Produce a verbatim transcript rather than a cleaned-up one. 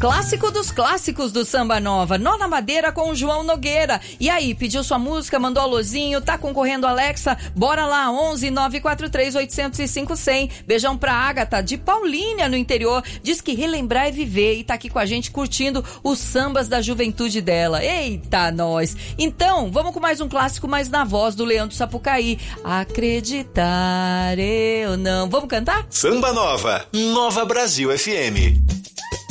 Clássico dos clássicos do Samba Nova, Nó na Madeira com o João Nogueira. E aí, pediu sua música, mandou alôzinho, tá concorrendo Alexa? Bora lá, onze nove quatro três oito zero cinco zero zero. Beijão pra Ágata, de Paulínia, no interior. Diz que relembrar é viver e tá aqui com a gente curtindo os sambas da juventude dela. Eita, nós! Então, vamos com mais um clássico, mas na voz do Leandro Sapucaí. Acreditar eu não. Vamos cantar? Samba Nova, Nova Brasil F M.